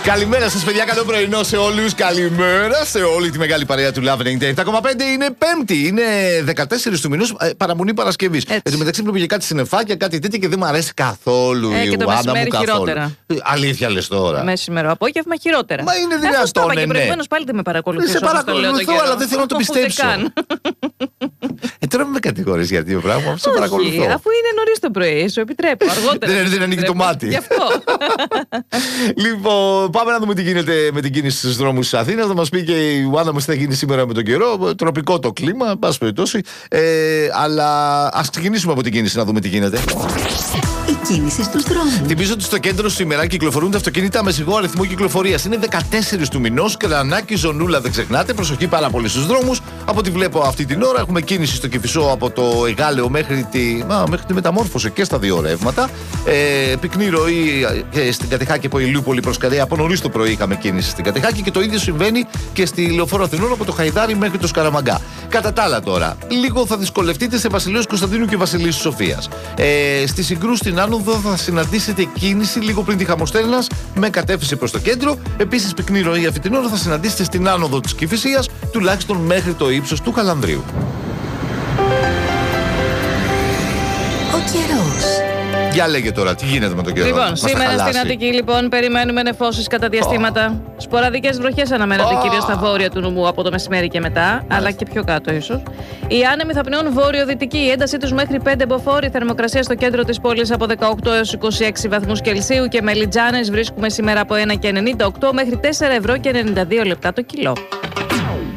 Καλημέρα σας, παιδιά. Καλό πρωινό σε όλους. Καλημέρα σε όλη τη μεγάλη παρέα του Love 97,5. Είναι Πέμπτη, είναι 14 του μηνός, παραμονή Παρασκευής. Εν τω μεταξύ βλέπω και κάτι συννεφάκια, κάτι τέτοια και δεν μου αρέσει καθόλου η Ιουάννα μου καθόλου. Χειρότερα. Αλήθεια λες τώρα. Μεσημερό, απόγευμα χειρότερα. Μα είναι δυνατόν, ναι. Και προηγουμένως πάλι δεν με παρακολουθείς. Σε παρακολουθώ, αλλά δεν θέλω να το πιστέψω. Τώρα με κατηγορείς για δύο πράγματα. Σε παρακολουθώ. Αφού είναι νωρίς το πρωί, σου επιτρέπω. Αργότερα. Δεν ανοίγει το μάτι. Γι' αυτό. Λοιπόν, πάμε να δούμε τι γίνεται με την κίνηση στους δρόμους της Αθήνας. Θα μας πει και η Ιουάννα μας τι θα γίνει σήμερα με τον καιρό. Τροπικό το κλίμα, εν πάση περιπτώσει. Αλλά ας ξεκινήσουμε από την κίνηση να δούμε τι γίνεται. Η κίνηση στους δρόμους. Θυμίζω ότι στο κέντρο σήμερα κυκλοφορούν τα αυτοκίνητα με σιγό αριθμό κυκλοφορίας. Είναι 14 του μηνός, Κρανάκι, Ζωνούλα, δεν ξεχνάτε. Προσοχή πάρα πολύ στους δρόμους. Από ό,τι βλέπω αυτή την ώρα έχουμε κίνηση στο Κηφισό από το Εγάλεο μέχρι τη Μεταμόρφωση και στα δύο ρεύματα. Πυκνή ροή στην Κατεχάκη από Ηλιούπολη προς Καρέα. Από νωρίς το πρωί είχαμε κίνηση στην Κατεχάκη και το ίδιο συμβαίνει και στη Λεωφόρο Αθηνών από το Χαϊδάρι μέχρι το Σκαραμαγκά. Κατά τα άλλα τώρα, λίγο θα δυσκολευτείτε σε Βασιλέως Κωνσταντίνου και Βασιλίσσης Σοφίας. Στη Συγκρού στην Άνοδο θα συναντήσετε κίνηση λίγο πριν τη Χαμοστέλνας με κατεύθυνση προς το κέντρο. Επίσης, πυκνή ροή αυτή την ώρα θα συναντήσετε στην Άνοδο της Κηφισίας, τουλάχιστον μέχρι το ύψος του Χαλανδρίου. Ο καιρός. Για λέγε τώρα, τι γίνεται με τον καιρό. Λοιπόν, σήμερα στην Αττική, περιμένουμε νεφώσεις κατά διαστήματα. Σποραδικές βροχές αναμένονται κυρίως στα βόρεια του νομού από το μεσημέρι και μετά, αλλά και πιο κάτω ίσως. Οι άνεμοι θα πνέουν βόρειο-δυτική, η έντασή τους μέχρι 5 μποφόρ. Η θερμοκρασία στο κέντρο της πόλης από 18 έως 26 βαθμούς Κελσίου και με λιτζάνες βρίσκουμε σήμερα από 1,98 μέχρι 4 ευρώ και 92 λεπτά το κιλό.